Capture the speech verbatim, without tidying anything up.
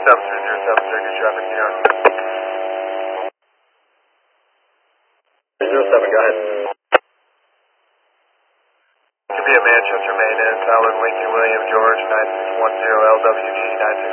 seven three zero seven, good traffic, New York. zero seven, go ahead. Could be a Manchester main end, Tower Lincoln William George nine six one zero L W G nine six